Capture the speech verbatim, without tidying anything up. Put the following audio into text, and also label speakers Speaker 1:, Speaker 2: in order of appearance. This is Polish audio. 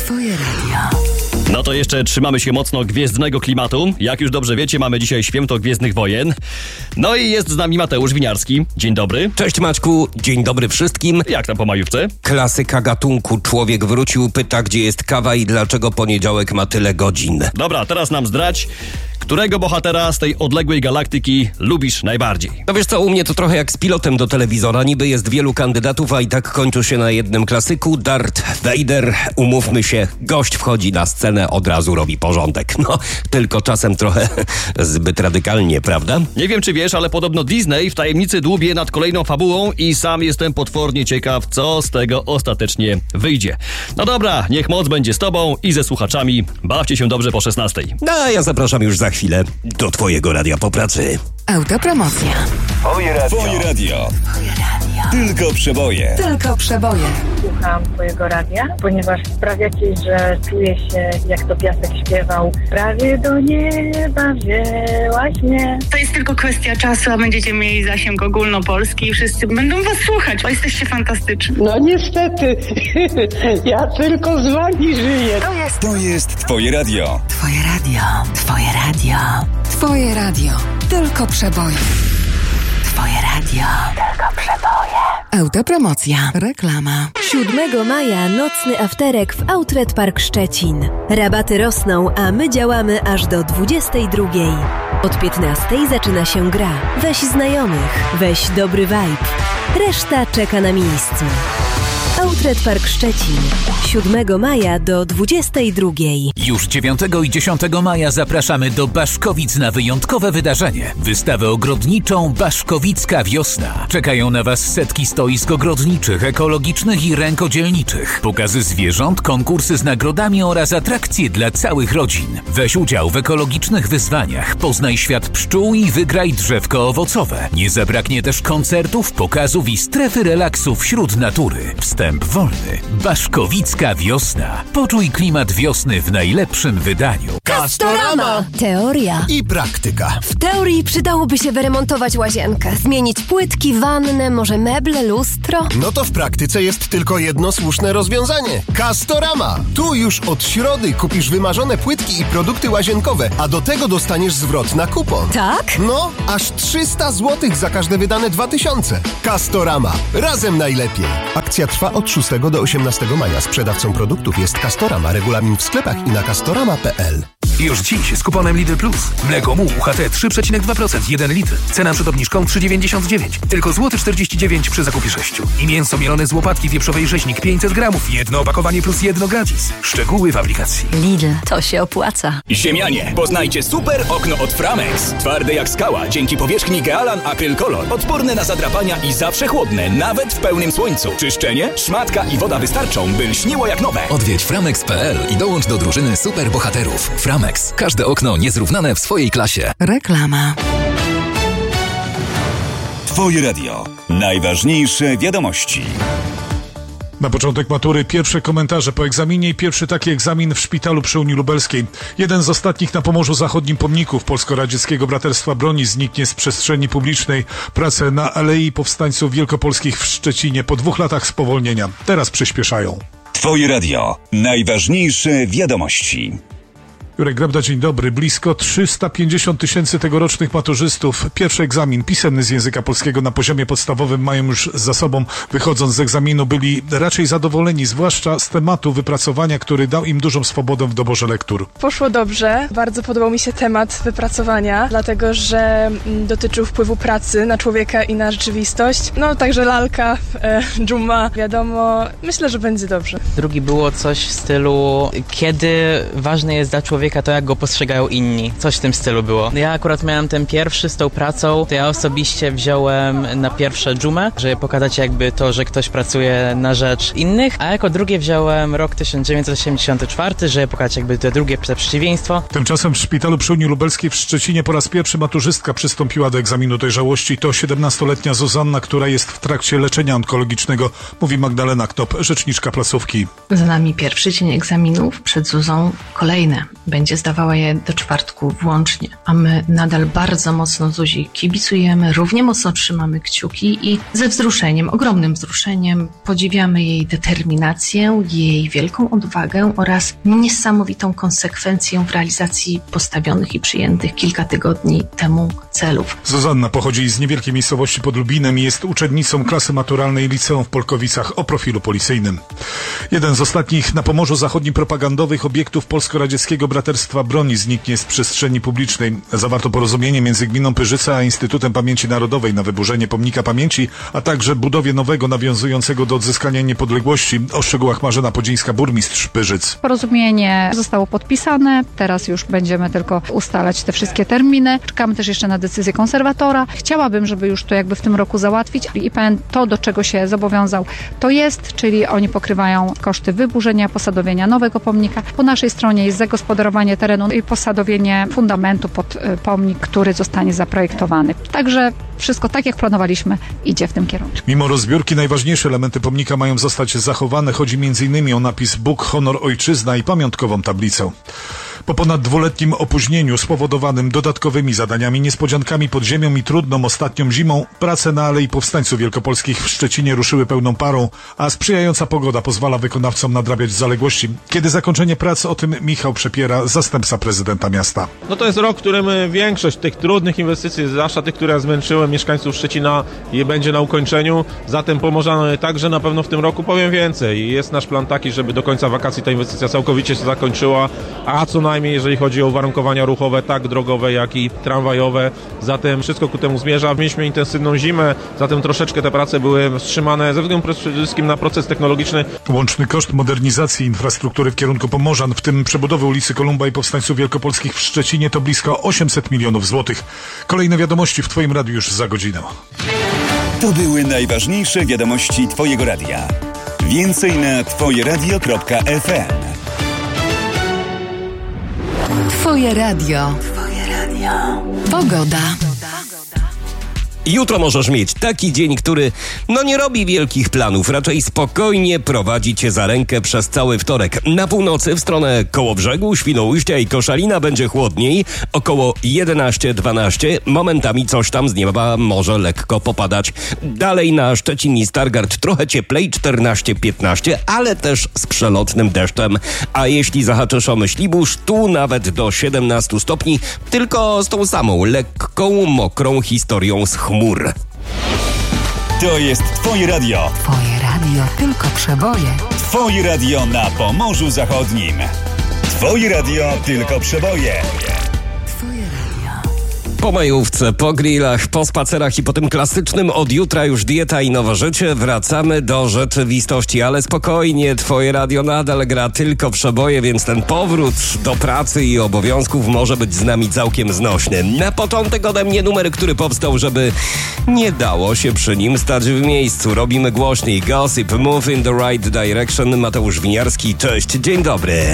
Speaker 1: Twoje radio.
Speaker 2: No to jeszcze trzymamy się mocno gwiezdnego klimatu. Jak już dobrze wiecie, mamy dzisiaj święto Gwiezdnych Wojen. No i jest z nami Mateusz Winiarski. Dzień dobry.
Speaker 3: Cześć Maćku, dzień dobry wszystkim.
Speaker 2: Jak tam po majówce?
Speaker 3: Klasyka gatunku. Człowiek wrócił, pyta, gdzie jest kawa i dlaczego poniedziałek ma tyle godzin.
Speaker 2: Dobra, teraz nam zdradź, którego bohatera z tej odległej galaktyki lubisz najbardziej?
Speaker 3: No wiesz co, u mnie to trochę jak z pilotem do telewizora. Niby jest wielu kandydatów, a i tak kończy się na jednym klasyku. Darth Vader, umówmy się, gość wchodzi na scenę, od razu robi porządek. No, tylko czasem trochę zbyt radykalnie, prawda?
Speaker 2: Nie wiem, czy wiesz, ale podobno Disney w tajemnicy dłubie nad kolejną fabułą i sam jestem potwornie ciekaw, co z tego ostatecznie wyjdzie. No dobra, niech moc będzie z tobą i ze słuchaczami. Bawcie się dobrze po szesnastej.
Speaker 3: No, a ja zapraszam już za chwilę do twojego radia po pracy.
Speaker 1: Autopromocja.
Speaker 4: Twoje radio. Twoje radio.
Speaker 1: Twoje radio.
Speaker 4: Tylko przeboje.
Speaker 1: Tylko przeboje.
Speaker 5: Słucham twojego radia, ponieważ sprawiacie, że czuję się, jak to piasek śpiewał. Prawie do nieba wzięłaś mnie.
Speaker 6: To jest tylko kwestia czasu, a będziecie mieli zasięg ogólnopolski i wszyscy będą was słuchać, bo jesteście fantastyczni.
Speaker 7: No niestety, ja tylko z wami żyję.
Speaker 1: To jest...
Speaker 4: To jest Twoje radio.
Speaker 1: Twoje radio. Twoje radio. Twoje radio. Tylko przeboje. Twoje radio. Tylko przeboje. Autopromocja. Reklama.
Speaker 8: siódmego maja nocny afterek w Outlet Park Szczecin. Rabaty rosną, a my działamy aż do dwudziestej drugiej. Od piętnastej zaczyna się gra. Weź znajomych, weź dobry vibe. Reszta czeka na miejscu. Outlet Park Szczecin. siódmego maja do dwudziestej drugiej.
Speaker 9: Już dziewiątego i dziesiątego maja zapraszamy do Baszkowic na wyjątkowe wydarzenie. Wystawę ogrodniczą Baszkowicka Wiosna. Czekają na Was setki stoisk ogrodniczych, ekologicznych i rękodzielniczych. Pokazy zwierząt, konkursy z nagrodami oraz atrakcje dla całych rodzin. Weź udział w ekologicznych wyzwaniach. Poznaj świat pszczół i wygraj drzewko owocowe. Nie zabraknie też koncertów, pokazów i strefy relaksu wśród natury. Wstęp wolny. Baszkowicka Wiosna. Poczuj klimat wiosny w najlepszym wydaniu.
Speaker 10: Castorama!
Speaker 8: Teoria.
Speaker 10: I praktyka.
Speaker 8: W teorii przydałoby się wyremontować łazienkę, zmienić płytki, wannę, może meble, lustro.
Speaker 10: No to w praktyce jest tylko jedno słuszne rozwiązanie. Castorama! Tu już od środy kupisz wymarzone płytki i produkty łazienkowe, a do tego dostaniesz zwrot na kupon.
Speaker 8: Tak?
Speaker 10: No, aż trzysta złotych za każde wydane dwa tysiące. Castorama. Razem najlepiej. Akcja trwa od szóstego do osiemnastego maja. Sprzedawcą produktów jest Castorama. Regulamin w sklepach i na castorama kropka p l.
Speaker 11: Już dziś z kuponem Lidl Plus. Mleko Mu U H T trzy przecinek dwa procent, jeden litr. Cena przed obniżką trzy dziewięćdziesiąt dziewięć. Tylko złoty czterdzieści dziewięć przy zakupie sześciu. I mięso mielone z łopatki wieprzowej rzeźnik pięćset gramów. Jedno opakowanie plus jedno gratis. Szczegóły w aplikacji.
Speaker 8: Lidl, to się opłaca.
Speaker 12: Ziemianie, poznajcie super okno od Framex. Twarde jak skała, dzięki powierzchni Gealan Acryl Color. Odporne na zadrapania i zawsze chłodne, nawet w pełnym słońcu. Czyszczenie, szmatka i woda wystarczą, by lśniło jak nowe.
Speaker 13: Odwiedź framex kropka p l i dołącz do drużyny super bohaterów. Framex. Każde okno niezrównane w swojej klasie.
Speaker 1: Reklama.
Speaker 4: Twoje radio. Najważniejsze wiadomości.
Speaker 14: Na początek matury pierwsze komentarze po egzaminie i pierwszy taki egzamin w szpitalu przy Unii Lubelskiej. Jeden z ostatnich na Pomorzu Zachodnim pomników Polsko-Radzieckiego Braterstwa Broni zniknie z przestrzeni publicznej. Prace na Alei Powstańców Wielkopolskich w Szczecinie po dwóch latach spowolnienia teraz przyspieszają.
Speaker 4: Twoje radio. Najważniejsze wiadomości.
Speaker 14: Jurek Grabda, dzień dobry. Blisko trzysta pięćdziesiąt tysięcy tegorocznych maturzystów pierwszy egzamin pisemny z języka polskiego na poziomie podstawowym mają już za sobą. Wychodząc z egzaminu byli raczej zadowoleni, zwłaszcza z tematu wypracowania, który dał im dużą swobodę w doborze lektur.
Speaker 15: Poszło dobrze. Bardzo podobał mi się temat wypracowania, dlatego że dotyczył wpływu pracy na człowieka i na rzeczywistość. No także lalka, e, dżuma, wiadomo. Myślę, że będzie dobrze.
Speaker 16: Drugi było coś w stylu, kiedy ważne jest dla człowieka to, jak go postrzegają inni. Coś w tym stylu było. Ja akurat miałem ten pierwszy z tą pracą, to ja osobiście wziąłem na pierwsze dżumę, żeby pokazać jakby to, że ktoś pracuje na rzecz innych, a jako drugie wziąłem rok tysiąc dziewięćset osiemdziesiąty czwarty, żeby pokazać jakby to drugie przeciwieństwo.
Speaker 14: Tymczasem w szpitalu przy Unii Lubelskiej w Szczecinie po raz pierwszy maturzystka przystąpiła do egzaminu dojrzałości. To siedemnastoletnia Zuzanna, która jest w trakcie leczenia onkologicznego, mówi Magdalena Knop, rzeczniczka placówki.
Speaker 17: Za nami pierwszy dzień egzaminów, przed Zuzą kolejne. będzie zdawała je do czwartku włącznie. A my nadal bardzo mocno Zuzi kibicujemy, równie mocno trzymamy kciuki i ze wzruszeniem, ogromnym wzruszeniem podziwiamy jej determinację, jej wielką odwagę oraz niesamowitą konsekwencję w realizacji postawionych i przyjętych kilka tygodni temu celów.
Speaker 14: Zuzanna pochodzi z niewielkiej miejscowości pod Lubinem i jest uczennicą klasy maturalnej liceum w Polkowicach o profilu policyjnym. Jeden z ostatnich na Pomorzu Zachodnim propagandowych obiektów Polsko-Radzieckiego Braterstwa Broni zniknie z przestrzeni publicznej. Zawarto porozumienie między gminą Pyrzyce a Instytutem Pamięci Narodowej na wyburzenie pomnika pamięci, a także budowie nowego nawiązującego do odzyskania niepodległości. O szczegółach Marzena Podzińska, burmistrz Pyrzyc.
Speaker 18: Porozumienie zostało podpisane, teraz już będziemy tylko ustalać te wszystkie terminy. Czekamy też jeszcze na decyzję konserwatora. Chciałabym, żeby już to jakby w tym roku załatwić. I P N to, do czego się zobowiązał, to jest, czyli oni pokrywają koszty wyburzenia, posadowienia nowego pomnika. Po naszej stronie jest zagospodarowanie terenu i posadowienie fundamentu pod pomnik, który zostanie zaprojektowany. Także wszystko tak, jak planowaliśmy, idzie w tym kierunku.
Speaker 14: Mimo rozbiórki najważniejsze elementy pomnika mają zostać zachowane. Chodzi między innymi o napis Bóg, honor, ojczyzna i pamiątkową tablicę. Po ponad dwuletnim opóźnieniu spowodowanym dodatkowymi zadaniami, niespodziankami pod ziemią i trudną ostatnią zimą, prace na Alei Powstańców Wielkopolskich w Szczecinie ruszyły pełną parą, a sprzyjająca pogoda pozwala wykonawcom nadrabiać zaległości. Kiedy zakończenie prac, o tym Michał Przepiera, zastępca prezydenta miasta.
Speaker 19: No to jest rok, w którym większość tych trudnych inwestycji, zwłaszcza tych, które zmęczyły mieszkańców Szczecina, będzie na ukończeniu. Zatem Pomorzany także na pewno w tym roku powiem więcej. Jest nasz plan taki, żeby do końca wakacji ta inwestycja całkowicie się zakończyła, a co najmniej jeżeli chodzi o uwarunkowania ruchowe, tak drogowe, jak i tramwajowe. Zatem wszystko ku temu zmierza. Mieliśmy intensywną zimę, zatem troszeczkę te prace były wstrzymane ze względu przede wszystkim na proces technologiczny.
Speaker 14: Łączny koszt modernizacji infrastruktury w kierunku Pomorzan, w tym przebudowy ulicy Kolumba i Powstańców Wielkopolskich w Szczecinie, to blisko osiemset milionów złotych. Kolejne wiadomości w Twoim radiu już za godzinę.
Speaker 4: To były najważniejsze wiadomości Twojego radia. Więcej na twoje radio kropka f m.
Speaker 1: Twoje radio. Twoje radio. Pogoda.
Speaker 3: Jutro możesz mieć taki dzień, który no nie robi wielkich planów, raczej spokojnie prowadzi cię za rękę przez cały wtorek. Na północy w stronę Kołobrzegu, Świnoujścia i Koszalina będzie chłodniej, około jedenaście dwanaście, momentami coś tam z nieba może lekko popadać. Dalej na Szczecin i Stargard trochę cieplej, czternaście piętnaście, ale też z przelotnym deszczem. A jeśli zahaczysz o Myślibórz, tu nawet do siedemnaście stopni, tylko z tą samą lekką, mokrą historią z chmur. Mur.
Speaker 4: To jest Twoje radio.
Speaker 1: Twoje radio, tylko przeboje.
Speaker 4: Twoje radio na Pomorzu Zachodnim. Twoje radio, tylko przeboje.
Speaker 1: Twoje radio.
Speaker 3: Po majówce, po grillach, po spacerach i po tym klasycznym od jutra już dieta i nowe życie wracamy do rzeczywistości, ale spokojnie, Twoje radio nadal gra tylko przeboje, więc ten powrót do pracy i obowiązków może być z nami całkiem znośny. Na początek ode mnie numer, który powstał, żeby nie dało się przy nim stać w miejscu. Robimy głośniej. Gossip, Move in the Right Direction. Mateusz Winiarski, cześć, dzień dobry.